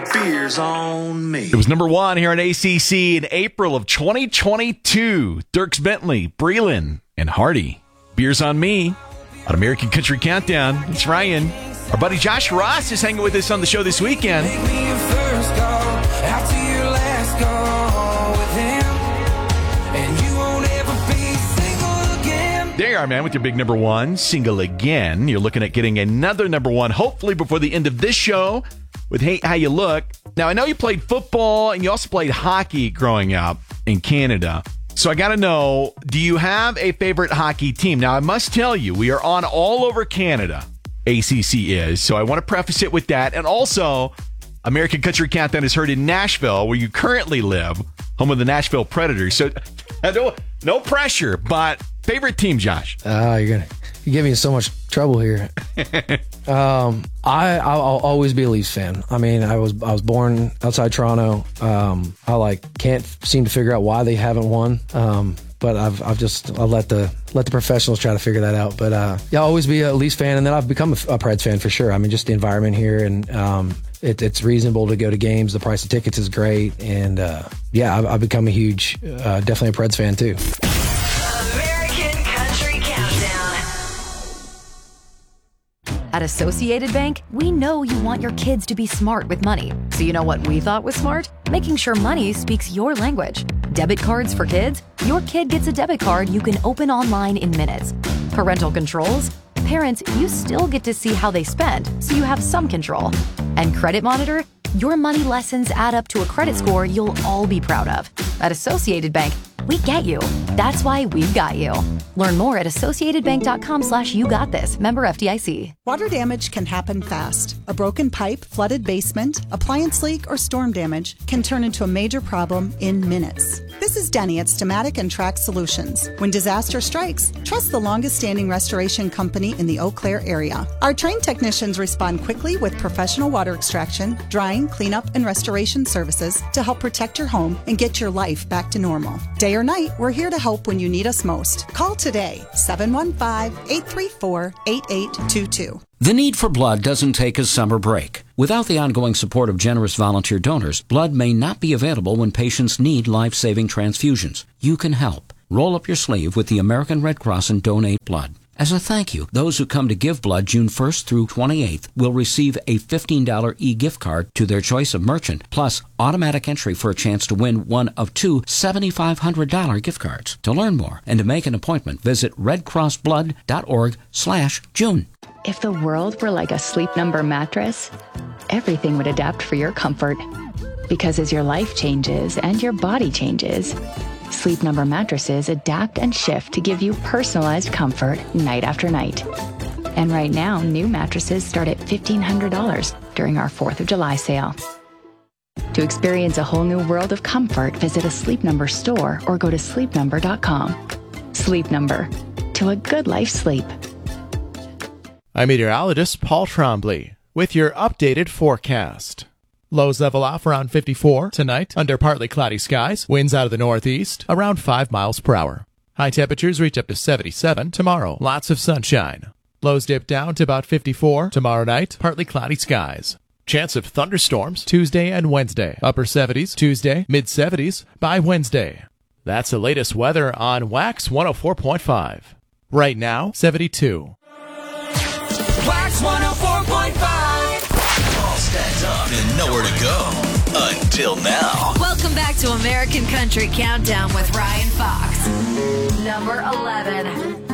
Beers on me. It was number one here on ACC in April of 2022. Dierks Bentley, Breland, and Hardy. Beers on me on American Country Countdown. It's Ryan. Our buddy Josh Ross is hanging with us on the show this weekend. Make me your first call, out to your last call with him, and you won't ever be single again. There you are, man, with your big number one, Single Again. You're looking at getting another number one, hopefully before the end of this show, with Hate How You Look. Now, I know you played football and you also played hockey growing up in Canada. So I got to know, do you have a favorite hockey team? Now, I must tell you, we are on all over Canada. ACC is. So I want to preface it with that. And also, American Country Countdown is heard in Nashville, where you currently live, home of the Nashville Predators. So no pressure, but favorite team, Josh? You're giving me so much trouble here. I'll always be a Leafs fan. I mean, I was born outside Toronto. I can't seem to figure out why they haven't won. But I'll let the professionals try to figure that out. But I'll always be a Leafs fan, and then I've become a Preds fan for sure. I mean, just the environment here, and it's reasonable to go to games. The price of tickets is great, and I've become a huge, definitely a Preds fan too. American Country Countdown. At Associated Bank, we know you want your kids to be smart with money. So you know what we thought was smart? Making sure money speaks your language. Debit cards for kids? Your kid gets a debit card you can open online in minutes. Parental controls? Parents, you still get to see how they spend, so you have some control. And Credit Monitor? Your money lessons add up to a credit score you'll all be proud of. At Associated Bank, we get you. That's why we've got you. Learn more at associatedbank.com/YouGotThis. Member FDIC. Water damage can happen fast. A broken pipe, flooded basement, appliance leak, or storm damage can turn into a major problem in minutes. This is Denny at Stamatic and Track Solutions. When disaster strikes, trust the longest standing restoration company in the Eau Claire area. Our trained technicians respond quickly with professional water extraction, drying, cleanup, and restoration services to help protect your home and get your life back to normal. Day or night, we're here to help when you need us most. Call today, 715-834-8822. The need for blood doesn't take a summer break. Without the ongoing support of generous volunteer donors, blood may not be available when patients need life-saving transfusions. You can help. Roll up your sleeve with the American Red Cross and donate blood. As a thank you, those who come to give blood June 1st through 28th will receive a $15 e-gift card to their choice of merchant, plus automatic entry for a chance to win one of two $7,500 gift cards. To learn more and to make an appointment, visit redcrossblood.org/June. If the world were like a Sleep Number mattress, everything would adapt for your comfort. Because as your life changes and your body changes, Sleep Number mattresses adapt and shift to give you personalized comfort night after night. And right now, new mattresses start at $1,500 during our 4th of July sale. To experience a whole new world of comfort, visit a Sleep Number store or go to sleepnumber.com. Sleep Number. To a good life sleep. I'm meteorologist Paul Trombley with your updated forecast. Lows level off around 54 tonight under partly cloudy skies. Winds out of the northeast around 5 miles per hour. High temperatures reach up to 77 tomorrow. Lots of sunshine. Lows dip down to about 54 tomorrow night. Partly cloudy skies. Chance of thunderstorms Tuesday and Wednesday. Upper 70s Tuesday, mid 70s by Wednesday. That's the latest weather on Wax 104.5. Right now, 72. Wax 104.5. All stacked up and nowhere to go. Until now. Welcome back to American Country Countdown with Ryan Fox. Number 11.